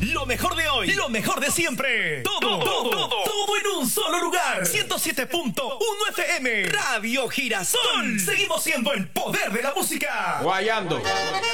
Lo mejor de hoy, lo mejor de siempre. Todo en un solo lugar. 107.1 FM. Radio Girasol. Seguimos siendo el poder de la música. Guayando.